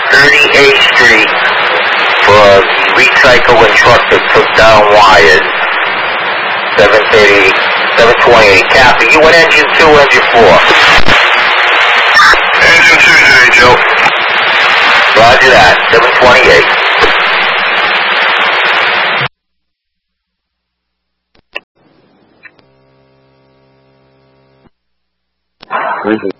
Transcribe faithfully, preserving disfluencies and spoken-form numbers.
thirty-eighth Street for recycle and truck that took down wires. seven thirty, seven twenty-eight. Captain, you went engine two, engine four. Engine two today, Joe. Roger that, seven twenty-eight. Thank you.